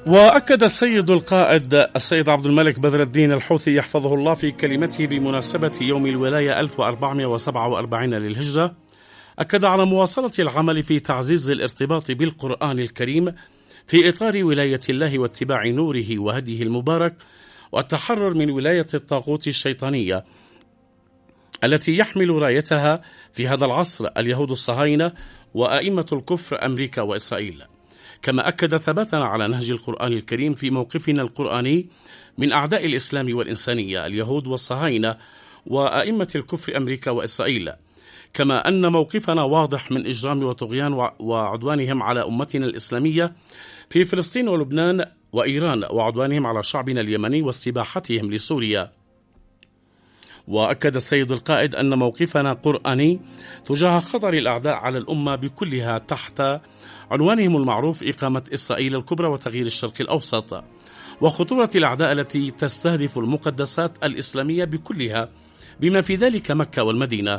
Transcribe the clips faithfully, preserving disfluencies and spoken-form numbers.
وأكد السيد القائد السيد عبد الملك بدر الدين الحوثي يحفظه الله في كلمته بمناسبة يوم الولاية ألف وأربعمائة وسبعة وأربعين للهجرة، أكد على مواصلة العمل في تعزيز الارتباط بالقرآن الكريم في إطار ولاية الله واتباع نوره وهديه المبارك، والتحرر من ولاية الطاغوت الشيطانية التي يحمل رايتها في هذا العصر اليهود الصهاينة وأئمة الكفر أمريكا وإسرائيل. كما أكد ثباتنا على نهج القرآن الكريم في موقفنا القرآني من أعداء الإسلام والإنسانية اليهود والصهاينة وأئمة الكفر أمريكا وإسرائيل، كما أن موقفنا واضح من إجرام وطغيان وعدوانهم على أمتنا الإسلامية في فلسطين ولبنان وإيران، وعدوانهم على شعبنا اليمني واستباحتهم لسوريا. وأكد السيد القائد أن موقفنا قرآني تجاه خطر الأعداء على الأمة بكلها تحت عنوانهم المعروف إقامة إسرائيل الكبرى وتغيير الشرق الأوسط، وخطورة الأعداء التي تستهدف المقدسات الإسلامية بكلها بما في ذلك مكة والمدينة.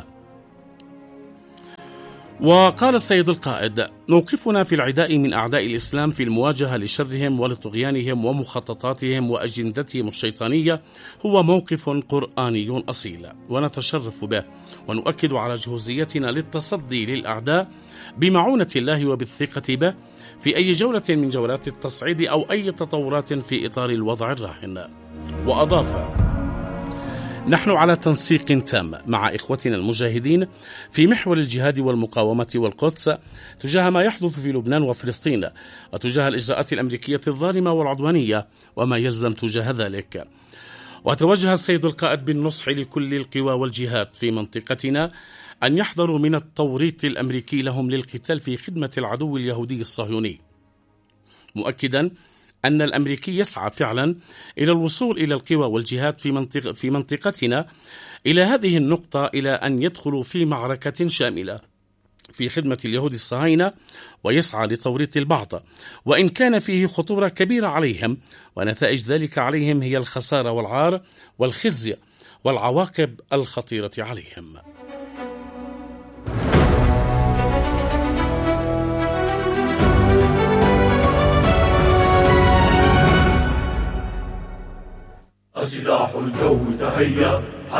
وقال السيد القائد: موقفنا في العداء من أعداء الإسلام في المواجهة لشرهم ولطغيانهم ومخططاتهم وأجندتهم الشيطانية هو موقف قرآني أصيل، ونتشرف به، ونؤكد على جهوزيتنا للتصدي للأعداء بمعونة الله وبالثقة به في أي جولة من جولات التصعيد أو أي تطورات في إطار الوضع الراهن. وأضاف: نحن على تنسيق تام مع إخوتنا المجاهدين في محور الجهاد والمقاومة والقدس تجاه ما يحدث في لبنان وفلسطين، وتجاه الإجراءات الأمريكية الظالمة والعدوانية وما يلزم تجاه ذلك. وتوجه السيد القائد بالنصح لكل القوى والجهات في منطقتنا أن يحذروا من التوريط الأمريكي لهم للقتال في خدمة العدو اليهودي الصهيوني، مؤكدا أن الأمريكي يسعى فعلا إلى الوصول إلى القوى والجهات في, منطق في منطقتنا إلى هذه النقطة، إلى أن يدخلوا في معركة شاملة في خدمة اليهود الصهاينة، ويسعى لتوريط البعض وإن كان فيه خطورة كبيرة عليهم، ونتائج ذلك عليهم هي الخسارة والعار والخزي والعواقب الخطيرة عليهم. سلاح الجو تهيأ